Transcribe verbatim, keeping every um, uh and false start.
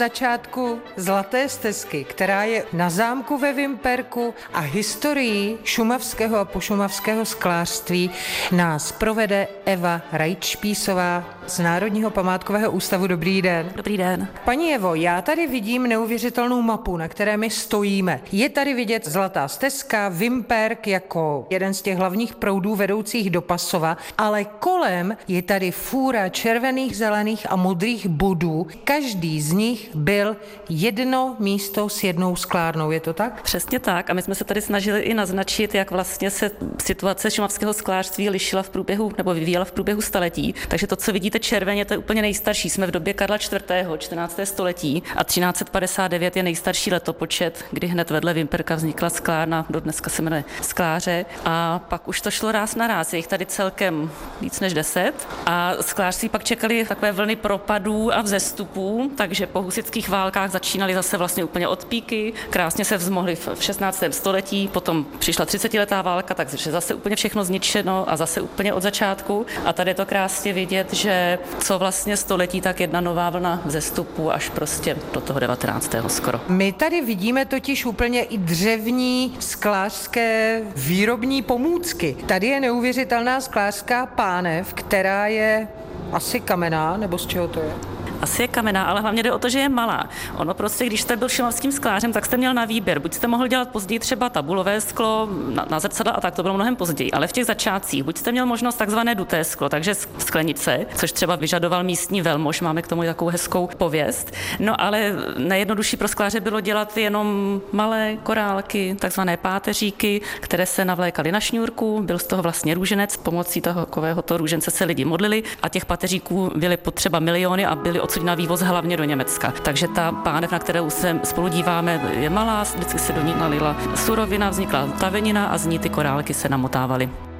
Začátku Zlaté stezky, která je na zámku ve Vimperku, a historii šumavského a pošumavského sklářství nás provede Eva Rajčpísová z Národního památkového ústavu. Dobrý den. Dobrý den. Paní Evo, já tady vidím neuvěřitelnou mapu, na které my stojíme. Je tady vidět Zlatá stezka, Vimperk jako jeden z těch hlavních proudů vedoucích do Pasova, ale kolem je tady fůra červených, zelených a modrých bodů. Každý z nich byl jedno místo s jednou sklárnou, je to tak? Přesně tak, a my jsme se tady snažili i naznačit, jak vlastně se situace šumavského sklářství lišila v průběhu nebo vyvíjela v průběhu staletí. Takže to, co vidíte červeně, to je úplně nejstarší. Jsme v době Karla čtvrtého. čtrnáctého století a třináct set padesát devět je nejstarší letopočet, kdy hned vedle Vimperka vznikla sklárna, do dneska se jmenuje Skláře, a pak už to šlo ráz na ráz. Je jich tady celkem víc než deset a sklářství pak čekali takové vlny propadů a vzestupů, takže po husitských válkách začínali zase vlastně úplně od píky, krásně se vzmohli v šestnáctém století, potom přišla třicetiletá válka, takže zase úplně všechno zničeno a zase úplně od začátku. A tady je to krásně vidět, že co vlastně století, tak jedna nová vlna vzestupu až prostě do toho devatenáctého skoro. My tady vidíme totiž úplně i dřevní sklářské výrobní pomůcky. Tady je neuvěřitelná sklářská pánev, která je asi kamenná, nebo z čeho to je? Asi je kamenná, ale hlavně jde o to, že je malá. Ono prostě, když jste byl šumavským sklářem, tak jste měl na výběr. Buď jste mohl dělat později třeba tabulové sklo na, na zrcadla, a tak to bylo mnohem později, ale v těch začátcích buď jste měl možnost takzvané duté sklo, takže sklenice, což třeba vyžadoval místní velmož, máme k tomu takovou hezkou pověst. No ale nejjednodušší pro skláře bylo dělat jenom malé korálky, takzvané páteříky, které se navlékaly na šňůrku, byl z toho vlastně růženec, pomocí toho takového to růžence se lidi modlili a těch páteříků byly potřeba miliony a byly odsud na vývoz hlavně do Německa. Takže ta pánev, na kterou se spolu díváme, je malá, vždycky se do ní nalila surovina, vznikla tavenina a z ní ty korálky se namotávaly.